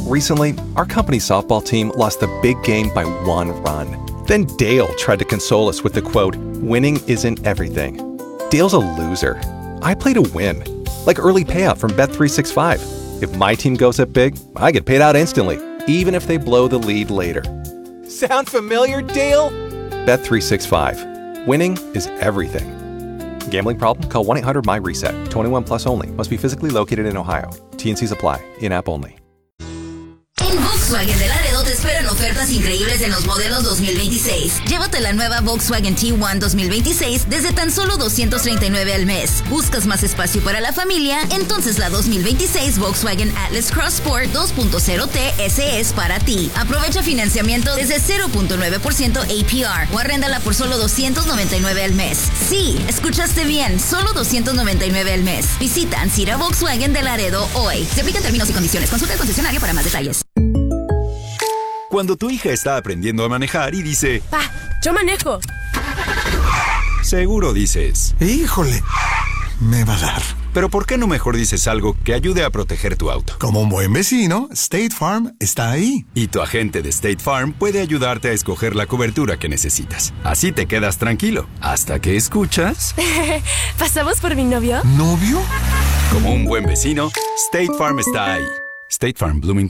Recently, our company's softball team lost the big game by 1 run. Then Dale tried to console us with the quote, "Winning isn't everything." Dale's a loser. I play to win. Like early payout from Bet365. If my team goes up big, I get paid out instantly, even if they blow the lead later. Sound familiar, Dale? Bet365. Winning is everything. Gambling problem? Call 1-800-MY-RESET. 21 plus only. Must be physically located in Ohio. T&Cs apply. In-app only. En Volkswagen de Laredo te esperan ofertas increíbles en los modelos 2026. Llévate la nueva Volkswagen T1 2026 desde tan solo $239 al mes. ¿Buscas más espacio para la familia? Entonces la 2026 Volkswagen Atlas Cross Sport 2.0 TS es para ti. Aprovecha financiamiento desde 0.9% APR o arréndala por solo $299 al mes. Sí, escuchaste bien, solo $299 al mes. Visita Ancira Volkswagen de Laredo hoy. Se aplican términos y condiciones. Consulta al concesionario para más detalles. Cuando tu hija está aprendiendo a manejar y dice, ¡Pa, yo manejo! Seguro dices, ¡híjole! Me va a dar. Pero ¿por qué no mejor dices algo que ayude a proteger tu auto? Como un buen vecino, State Farm está ahí. Y tu agente de State Farm puede ayudarte a escoger la cobertura que necesitas. Así te quedas tranquilo, hasta que escuchas... ¿Pasamos por mi novio? ¿Novio? Como un buen vecino, State Farm está ahí. State Farm, Bloomington,